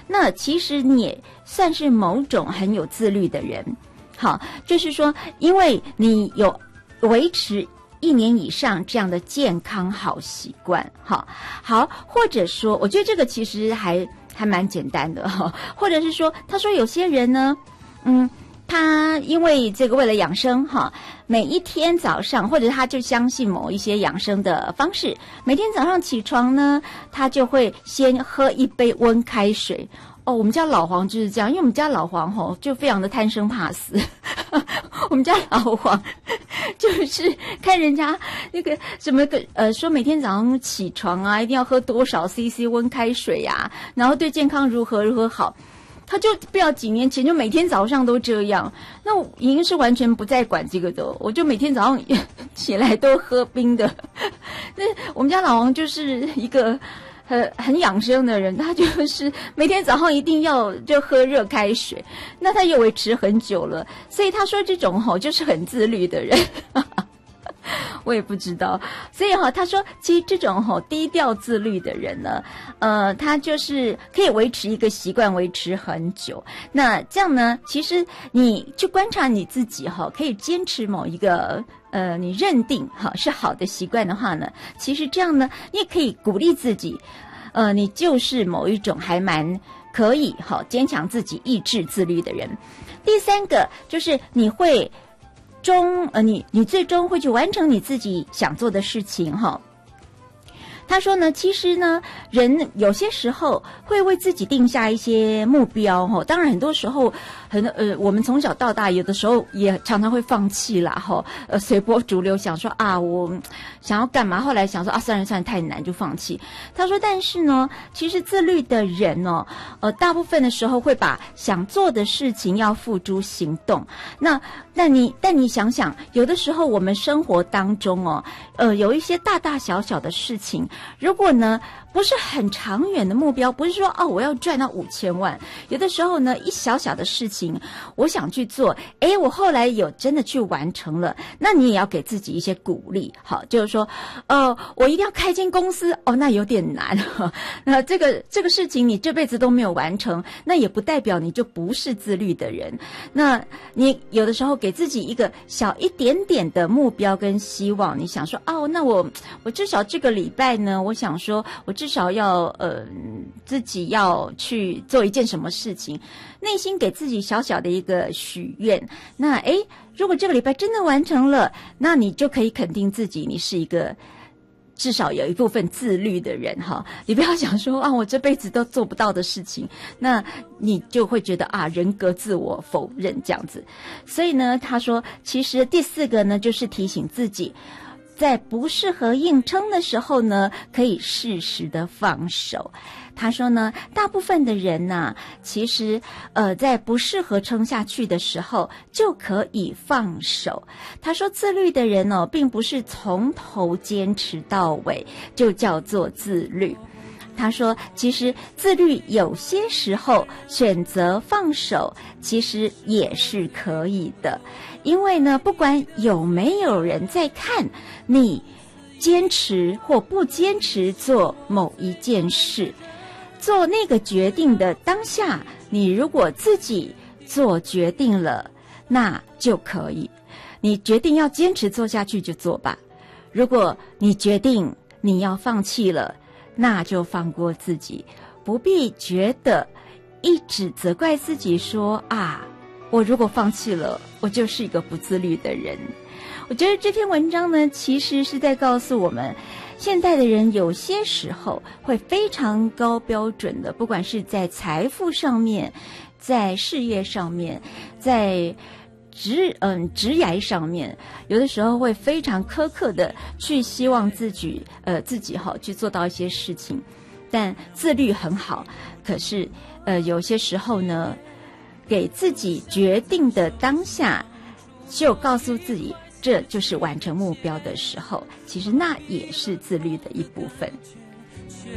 那其实你也算是某种很有自律的人。好，就是说因为你有维持1年以上这样的健康好习惯。好，或者说我觉得这个其实还蛮简单的哈。或者是说他说有些人呢他因为这个为了养生哈，每一天早上或者他就相信某一些养生的方式，每天早上起床呢，他就会先喝一杯温开水。我们家老黄就是这样，因为我们家老黄就非常的贪生怕死。我们家老黄就是看人家那个什么说每天早上起床啊，一定要喝多少 CC 温开水啊，然后对健康如何好。他就不要几年前就每天早上都这样，那我已经是完全不再管这个的，我就每天早上起来都喝冰的。那我们家老王就是一个很养生的人，他就是每天早上一定要就喝热开水，那他也维持很久了，所以他说这种就是很自律的人。我也不知道，所以他说其实这种低调自律的人呢，他就是可以维持一个习惯维持很久。那这样呢，其实你去观察你自己可以坚持某一个你认定是好的习惯的话呢，其实这样呢，你也可以鼓励自己，你就是某一种还蛮可以坚强自己意志自律的人。第三个就是你会你最终会去完成你自己想做的事情哈。他说呢，其实呢，人有些时候会为自己定下一些目标哈，当然很多时候我们从小到大有的时候也常常会放弃啦哈，随波逐流，想说我想要干嘛，后来想说算了太难就放弃。他说但是呢，其实自律的人大部分的时候会把想做的事情要付诸行动。但你想想，有的时候我们生活当中有一些大大小小的事情，如果呢不是很长远的目标，不是说我要赚到5000万，有的时候呢一小小的事情我想去做，我后来有真的去完成了，那你也要给自己一些鼓励。好，就是说我一定要开间公司，那有点难。那这个事情你这辈子都没有完成，那也不代表你就不是自律的人。那你有的时候给自己一个小一点点的目标跟希望，你想说那我至少这个礼拜呢，我想说我至少要自己要去做一件什么事情，内心给自己小小的一个许愿。那如果这个礼拜真的完成了，那你就可以肯定自己，你是一个至少有一部分自律的人哈。你不要想说我这辈子都做不到的事情，那你就会觉得人格自我否认这样子。所以呢，他说其实第4个呢，就是提醒自己，在不适合硬撑的时候呢，可以适时的放手。他说呢，大部分的人呢，其实在不适合撑下去的时候就可以放手。他说自律的人并不是从头坚持到尾就叫做自律。他说其实自律有些时候选择放手其实也是可以的，因为呢，不管有没有人在看你坚持或不坚持做某一件事，做那个决定的当下，你如果自己做决定了，那就可以。你决定要坚持做下去就做吧，如果你决定你要放弃了，那就放过自己，不必觉得一直责怪自己说我如果放弃了，我就是一个不自律的人。我觉得这篇文章呢，其实是在告诉我们，现代的人有些时候会非常高标准的，不管是在财富上面，在事业上面，在职涯上面，有的时候会非常苛刻的去希望自己去做到一些事情，但自律很好，可是有些时候呢，给自己决定的当下就告诉自己这就是完成目标的时候，其实那也是自律的一部分。